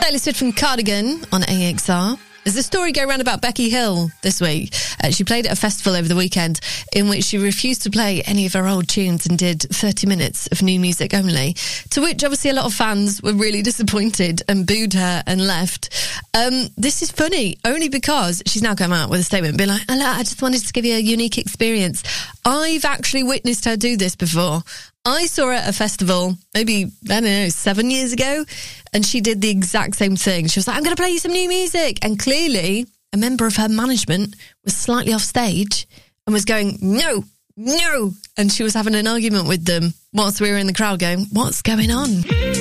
Taylor Swift from Cardigan on AXR. There's a story going around about Becky Hill this week. She played at a festival over the weekend in which she refused to play any of her old tunes and did 30 minutes of new music only, to which obviously a lot of fans were really disappointed and booed her and left. This is funny, only because she's now come out with a statement being like, I just wanted to give you a unique experience. I've actually witnessed her do this before. I saw her at a festival, maybe, I don't know, 7 years ago, and she did the exact same thing. She was like, I'm going to play you some new music. And clearly, a member of her management was slightly off stage and was going, no. And she was having an argument with them whilst we were in the crowd going, what's going on?